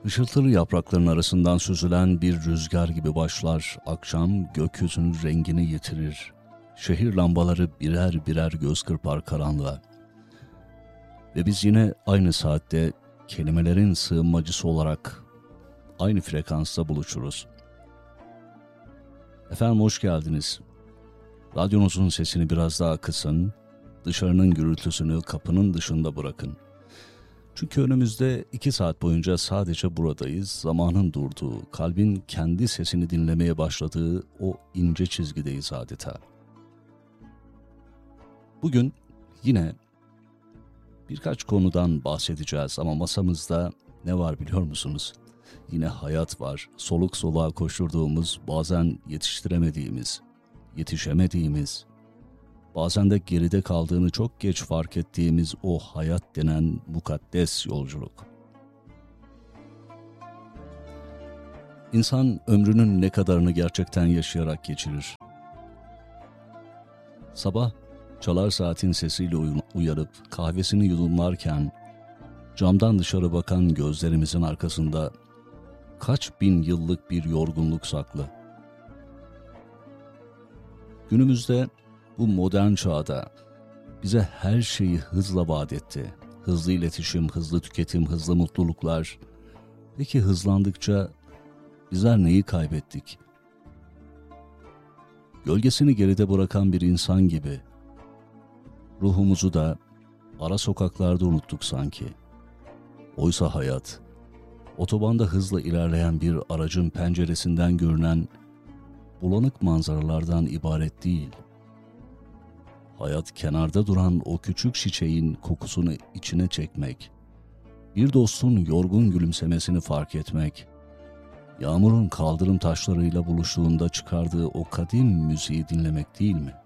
Işıltılı yaprakların arasından süzülen bir rüzgar gibi başlar, akşam gökyüzünün rengini yitirir. Şehir lambaları birer birer göz kırpar karanlığa. Ve biz yine aynı saatte kelimelerin sığınmacısı olarak aynı frekansta buluşuruz. Efendim hoş geldiniz. Radyonuzun sesini biraz daha kısın, dışarının gürültüsünü kapının dışında bırakın. Çünkü önümüzde 2 saat boyunca sadece buradayız, zamanın durduğu, kalbin kendi sesini dinlemeye başladığı o ince çizgideyiz adeta. Bugün yine birkaç konudan bahsedeceğiz ama masamızda ne var biliyor musunuz? Yine hayat var, soluk soluğa koşturduğumuz, bazen yetiştiremediğimiz, yetişemediğimiz, bazen de geride kaldığını çok geç fark ettiğimiz o hayat denen mukaddes yolculuk. İnsan ömrünün ne kadarını gerçekten yaşayarak geçirir? Sabah çalar saatin sesiyle uyanıp kahvesini yudumlarken camdan dışarı bakan gözlerimizin arkasında kaç bin yıllık bir yorgunluk saklı. Günümüzde bu modern çağda bize her şeyi hızla vaat etti. Hızlı iletişim, hızlı tüketim, hızlı mutluluklar. Peki hızlandıkça bizler neyi kaybettik? Gölgesini geride bırakan bir insan gibi ruhumuzu da ara sokaklarda unuttuk sanki. Oysa hayat, otobanda hızla ilerleyen bir aracın penceresinden görünen bulanık manzaralardan ibaret değil. Hayat kenarda duran o küçük çiçeğin kokusunu içine çekmek, bir dostun yorgun gülümsemesini fark etmek, yağmurun kaldırım taşlarıyla buluştuğunda çıkardığı o kadim müziği dinlemek değil mi?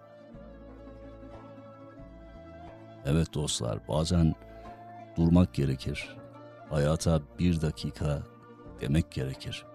Evet dostlar, bazen durmak gerekir. Hayata bir dakika demek gerekir.